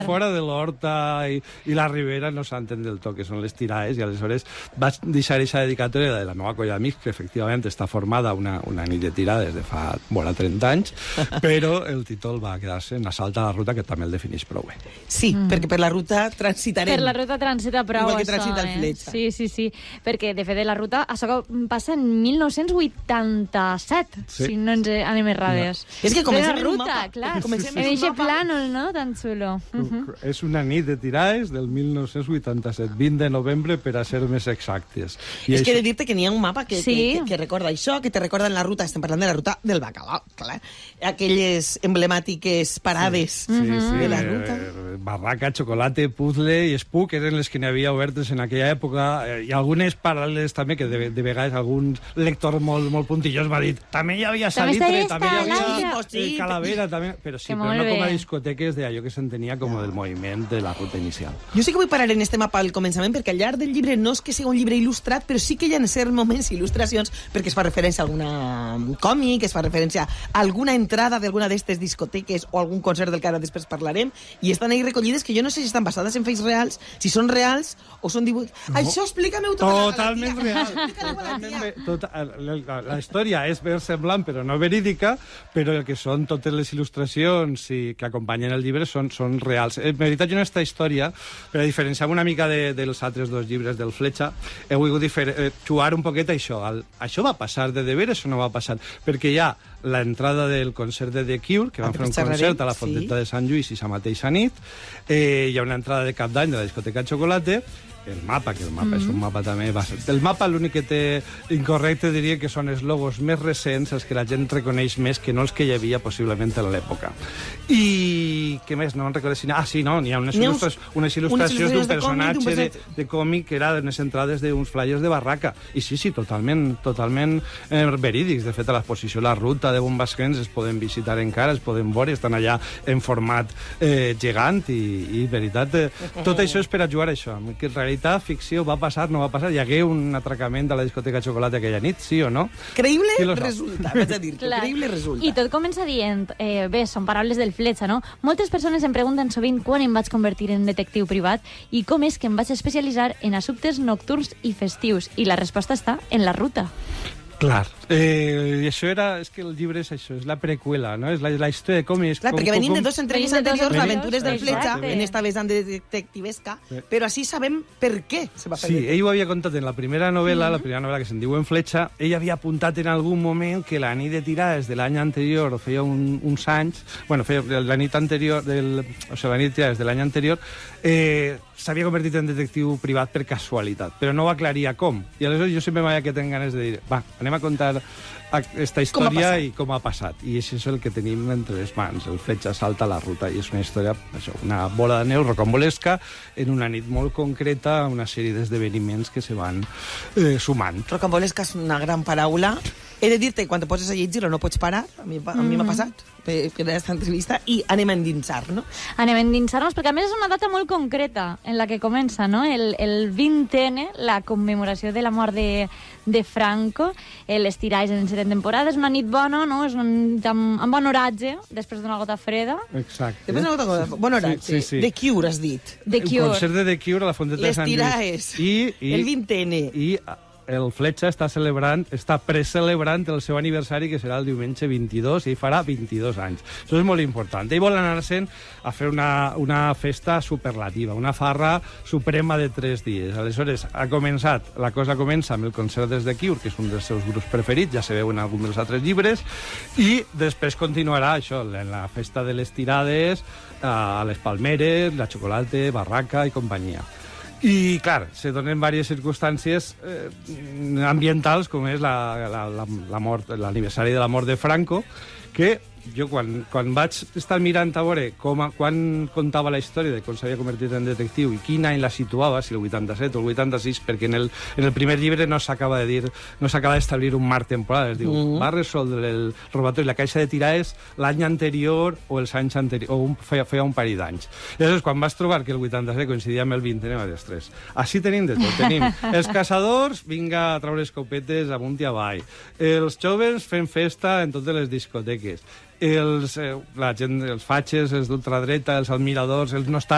fora de l'Horta i la Ribera no s'entén del tot, que són les tirades, i aleshores vaig deixar aquesta dedicatòria de la meva colla d'amics, que efectivament està formada una nit de tirades de fa vora 30 anys, però el títol va quedar-se en Assalt a la ruta, que també el defineix prou bé. Sí, perquè per la ruta transitarem. Per la ruta transita prou, igual que transita el Fletxa. Sí, perquè de fet la ruta, això passa en 1987, si no ens anem errades. No. És que comencem en un mapa. Clar. Comencem en eixe plànol, no? Tan xulo. És una nit de tirades del 1987, 20 de novembre, per a ser més exactes. És que he de dir-te que n'hi ha un mapa que recorda això, que te recorda en la ruta, estem parlant de la ruta del Bacalao, clar. Aquelles emblemàtiques parades de la ruta. Barraca, xocolate, puzzle i Spook eren les que n'hi havia obertes en aquella època, i algunes paral·leles també, que de vegades algun lector molt puntillós m'ha dit també hi havia Salitre, també hi havia Calavera, també, però sí, però no com a discoteques d'allò que s'entenia com del moviment de la ruta inicial. Jo sí que vull parar en este mapa al començament, perquè al llarg del llibre no és que sigui un llibre il·lustrat, però sí que hi ha en certs moments il·lustracions, perquè es fa referència a alguna còmic, es fa referència a alguna entrada d'alguna d'aquestes discoteques o algun concert del que ara després parlarem, i estan ahí recollides que jo no sé si estan basades en fets reals, si són reals o són dibuixos. No. Això explica-me-ho totalment real. La història és ben semblant, però no verídica, però el que són totes les il·lustracions que acompanyen el llibre són reals. En veritat, jo en aquesta història, per a diferenciar una mica dels altres dos llibres del Fletxa, he volgut jugar un poquet a això. Això va passar de veres o no va passar? Perquè hi ha l'entrada del concert de The Cure, que van fer un concert a la Fonteta de Sant Lluís i la mateixa nit. Hi ha una entrada de cap d'any de la discoteca Chocolate. El mapa, que el mapa és un mapa també... El mapa l'únic que té incorrecte diria que són els logos més recents, els que la gent reconeix més que no els que hi havia possiblement a l'època. I què més? No me'n recordo si... N'hi ha unes il·lustracions d'un personatge de còmic que era unes entrades d'uns flyers de Barraca. I sí, totalment verídics. De fet, a l'exposició La Ruta de Bombasquens es poden visitar encara, es poden veure, estan allà en format gegant i veritat, tot això és per a jugar a això, que en realitat, ficció, va passar, no va passar? Hi hagué un atracament a la discoteca Xocolate aquella nit, sí o no? Creïble resulta, vaig a dir-te. Creïble resulta. I tot comença dient, bé, són paraules del Fletxa, no? Moltes persones em pregunten sovint quan em vaig convertir en detectiu privat i com és que em vaig especialitzar en assumptes nocturns i festius. I la resposta està en la ruta. Clar. I això és que el llibre és això, és la preqüela, no? És la història de com és... Clar, perquè venim de dos entregues anteriors, l'Aventures del Fletxa, en esta vessant de detectivesca, però així sabem per què se va fer. Sí, ell ho havia contat en la primera novel·la, que se'n diu En Fletxa, ell havia apuntat en algun moment que la nit de tirades de l'any anterior, feia uns anys, feia la nit anterior, la nit de tirades de l'any anterior, s'havia convertit en detectiu privat per casualitat, però no va aclarir com. I aleshores jo sempre m'havia que tenir ganes de dir, anem a contar aquesta història i com ha passat. I això és el que tenim entre les mans. El Fletxa salta a la ruta i és una història, una bola de neu rocambolesca en una nit molt concreta, una sèrie d'esdeveniments que se van sumant. Rocambolesca és una gran paraula. He de dir-te, quan te poses a llegir-lo no pots parar, a mi m'ha passat per aquesta entrevista, i anem a endinsar, no? Anem a endinsar-nos, perquè a més és una data molt concreta en la que comença, no? El 20N, la commemoració de la mort de Franco, les tirades en 7 temporades, una nit bona, no? És una nit amb bon oratge, després d'una gota freda. Exacte. Després d'una gota bon oratge. Sí. The Cure, has dit. The Cure. El concert de The Cure a la Fonteta de Sant Lluís. Les tirades. El 20N. I el Fletxa està precelebrant el seu aniversari, que serà el diumenge 22, i farà 22 anys. Això és molt important. Ell vol anar-se'n a fer una festa superlativa, una farra suprema de 3 dies. Aleshores, la cosa comença amb el concert des de Cure, que és un dels seus grups preferits, ja se veu en algun dels altres llibres, i després continuarà això, en la festa de les tirades, a les Palmeres, la Chocolate, Barraca i companyia. I, clar, se donen diverses circumstàncies ambientals, com és l'aniversari de la mort de Franco, que jo quan vaig estar mirant a veure quan contava la història de com s'havia convertit en detectiu i quin any la situava, si el 87 o el 86, perquè en el primer llibre no s'acaba de dir, no s'acaba d'establir un marc temporal, es diu, va resoldre el robatori, la caixa de tirades l'any anterior o els anys anteriors, o feia un parell d'anys. I llavors, quan vas trobar que el 87 coincidia amb el 20, anem a dir, ostres, així tenim de tot, tenim els caçadors, vinga a treure escopetes amunt i avall, els joves fent festa en totes les discoteques, la gent, els fatxes, els d'ultradreta, els admiradors, els nostàlgics,